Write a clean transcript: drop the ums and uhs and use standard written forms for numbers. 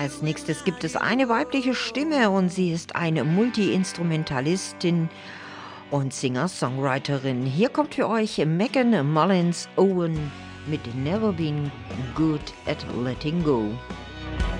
Als nächstes gibt es eine weibliche Stimme und sie ist eine Multi-Instrumentalistin und Singer-Songwriterin. Hier kommt für euch Megan Mullins Owen mit Never Been Good at Letting Go.